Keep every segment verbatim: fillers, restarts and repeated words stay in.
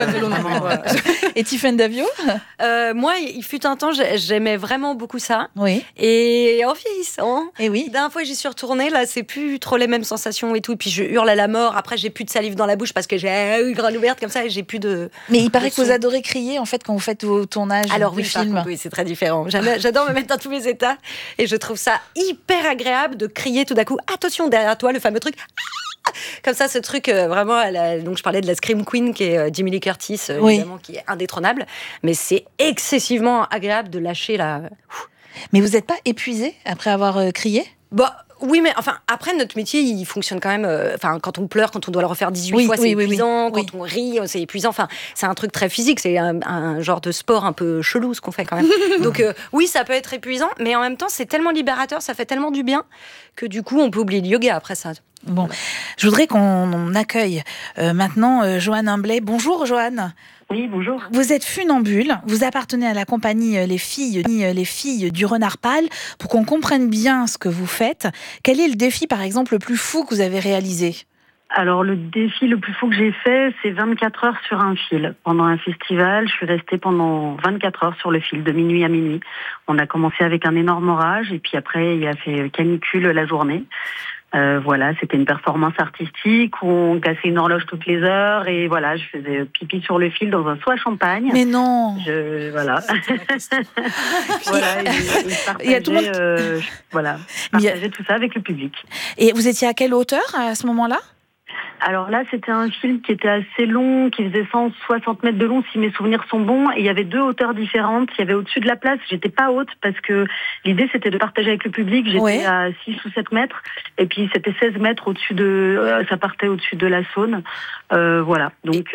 vélo non plus, voilà. Et Tiffaine Davio? euh, Moi, il fut un temps, j'aimais vraiment beaucoup ça. Oui. Et en vieillissant, et oui. d'un fois j'y suis retournée, là, c'est plus trop les mêmes sensations et tout. Et puis je hurle à la mort. Après, j'ai plus de salive dans la bouche parce que j'ai une grande ouverte comme ça et j'ai plus de. Mais il paraît de que vous adorez crier en fait quand vous faites vos tournages. Alors de oui, films. Contre, oui, c'est très différent. J'adore me mettre dans tous mes états et je trouve ça hyper agréable de crier tout d'un coup. Attention derrière toi, le fameux truc. Comme ça, ce truc, euh, vraiment, a, donc je parlais de la Scream Queen qui est euh, Jamie Lee Curtis, euh, oui. évidemment, qui est indétrônable, mais c'est excessivement agréable de lâcher la. Mais vous n'êtes pas épuisé après avoir euh, crié? Bah, oui, mais enfin, après, notre métier, il fonctionne quand même. Euh, enfin, quand on pleure, quand on doit le refaire dix-huit oui, fois, oui, c'est oui, épuisant. Oui. Quand on rit, c'est épuisant. Enfin, c'est un truc très physique. C'est un, un genre de sport un peu chelou, ce qu'on fait quand même. Donc, euh, oui, ça peut être épuisant, mais en même temps, c'est tellement libérateur, ça fait tellement du bien que du coup, on peut oublier le yoga après ça. Bon, je voudrais qu'on accueille euh, maintenant euh, Joanne Humblay. Bonjour, Joanne. Oui, bonjour. Vous êtes funambule, vous appartenez à la compagnie Les Filles, les filles du Renard Pâle. Pour qu'on comprenne bien ce que vous faites, quel est le défi, par exemple, le plus fou que vous avez réalisé ? Alors, le défi le plus fou que j'ai fait, c'est vingt-quatre heures sur un fil. Pendant un festival, je suis restée pendant vingt-quatre heures sur le fil, de minuit à minuit. On a commencé avec un énorme orage, et puis après, il a fait canicule la journée. Euh, voilà, c'était une performance artistique où on cassait une horloge toutes les heures et voilà, je faisais pipi sur le fil dans un seau à champagne. Mais non. Je voilà. voilà, et, et je partageais, il y a tout le monde... euh, je, voilà, je partageais tout ça avec le public. Et vous étiez à quelle hauteur à ce moment-là ? Alors là, c'était un film qui était assez long, qui faisait cent soixante mètres de long, si mes souvenirs sont bons. Et il y avait deux hauteurs différentes. Il y avait au-dessus de la place, j'étais pas haute parce que l'idée, c'était de partager avec le public. J'étais ouais. à six ou sept mètres. Et puis, c'était seize mètres au-dessus de... Euh, ça partait au-dessus de la Saône. Euh, voilà. Donc,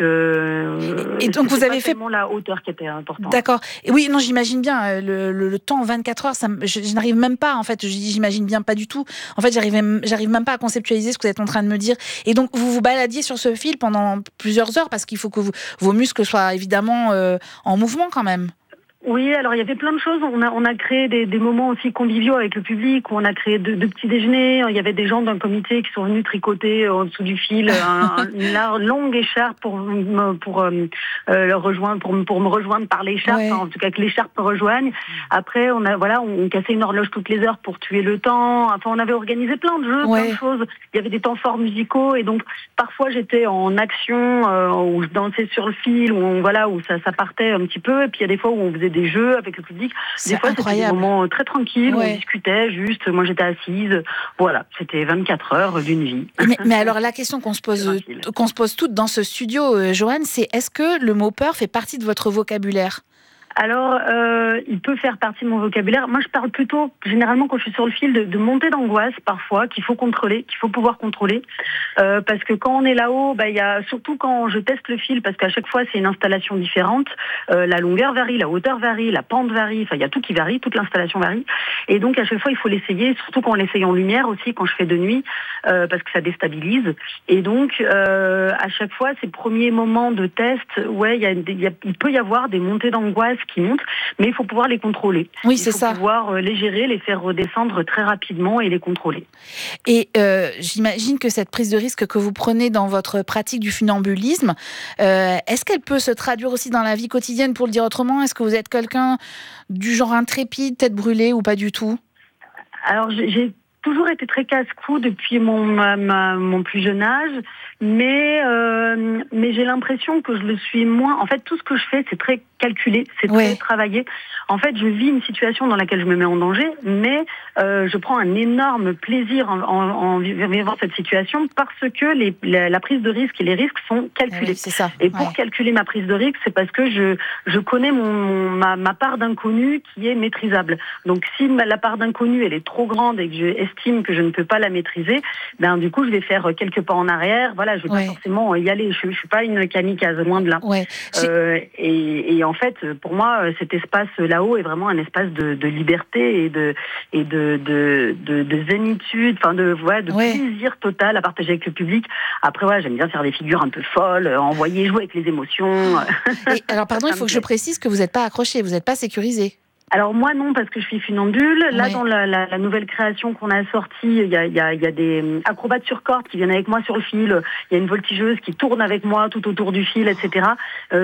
euh, et donc vous avez fait la hauteur qui était importante. D'accord. Et oui, non, j'imagine bien le, le, le temps vingt-quatre heures. Ça, je, je n'arrive même pas. En fait, j'imagine bien pas du tout. En fait, j'arrive, j'arrive même pas à conceptualiser ce que vous êtes en train de me dire. Et donc, vous vous baladiez sur ce fil pendant plusieurs heures parce qu'il faut que vous, vos muscles soient évidemment euh, en mouvement quand même. Oui, alors il y avait plein de choses. On a, on a créé des, des moments aussi conviviaux avec le public, où on a créé de, de petits déjeuners. Il y avait des gens d'un comité qui sont venus tricoter en dessous du fil un, une longue écharpe pour, pour, euh, le rejoindre, pour, pour me rejoindre par l'écharpe, ouais. Enfin, en tout cas que l'écharpe me rejoigne. Après, on a voilà, on, on cassait une horloge toutes les heures pour tuer le temps. Enfin, on avait organisé plein de jeux, ouais. plein de choses. Il y avait des temps forts musicaux et donc parfois j'étais en action euh, où je dansais sur le fil, où on, voilà, où ça, ça partait un petit peu. Et puis il y a des fois où on faisait des jeux avec le public. C'est des fois, incroyable. C'était des moments très tranquilles, ouais. où on discutait juste. Moi, j'étais assise. Voilà, c'était vingt-quatre heures d'une vie. Mais, mais alors, la question qu'on se pose, qu'on se pose toutes dans ce studio, euh, Joanne, c'est est-ce que le mot peur fait partie de votre vocabulaire ? Alors, euh, il peut faire partie de mon vocabulaire. Moi, je parle plutôt, généralement, quand je suis sur le fil, de, de montée d'angoisse, parfois, qu'il faut contrôler, qu'il faut pouvoir contrôler. Euh, parce que quand on est là-haut, bah, y a, surtout quand je teste le fil, parce qu'à chaque fois, c'est une installation différente. Euh, la longueur varie, la hauteur varie, la pente varie. Enfin, il y a tout qui varie, toute l'installation varie. Et donc, à chaque fois, il faut l'essayer, surtout quand on l'essaye en lumière aussi, quand je fais de nuit, euh, parce que ça déstabilise. Et donc, euh, à chaque fois, ces premiers moments de test, ouais, y a, y a, il peut y avoir des montées d'angoisse qui montent, mais il faut pouvoir les contrôler. Oui, c'est ça. Il faut pouvoir les gérer, les faire redescendre très rapidement et les contrôler. Et euh, j'imagine que cette prise de risque que vous prenez dans votre pratique du funambulisme, euh, est-ce qu'elle peut se traduire aussi dans la vie quotidienne, pour le dire autrement ? Est-ce que vous êtes quelqu'un du genre intrépide, tête brûlée ou pas du tout ? Alors, j'ai toujours été très casse-cou depuis mon, ma, ma, mon plus jeune âge, mais, euh, mais j'ai l'impression que je le suis moins. En fait, tout ce que je fais, c'est très calculé, c'est très ouais. travaillé. En fait, je vis une situation dans laquelle je me mets en danger, mais euh, je prends un énorme plaisir en, en, en vivant cette situation parce que les, la, la prise de risque et les risques sont calculés. Oui, c'est ça. Et pour ouais. calculer ma prise de risque, c'est parce que je, je connais mon, mon, ma, ma part d'inconnu qui est maîtrisable. Donc, si ma, la part d'inconnu, elle est trop grande et que je estime que je ne peux pas la maîtriser, ben du coup, je vais faire quelques pas en arrière. Voilà, je vais ouais. pas forcément y aller. Je, je suis pas une kamikaze, loin de là. Ouais. Euh, et, et en fait, pour moi, cet espace là-haut est vraiment un espace de, de liberté et de et de de, de, de zénitude, enfin de ouais, de ouais. plaisir total à partager avec le public. Après, ouais, j'aime bien faire des figures un peu folles, envoyer jouer avec les émotions. Et alors, pardon, il faut que je précise que vous n'êtes pas accroché, vous n'êtes pas sécurisé. Alors moi non, parce que je suis funambule. Là, ouais. dans la, la, la nouvelle création qu'on a sortie, il y a, y, a, y a des acrobates sur corde qui viennent avec moi sur le fil. Il y a une voltigeuse qui tourne avec moi tout autour du fil, et cetera. Euh,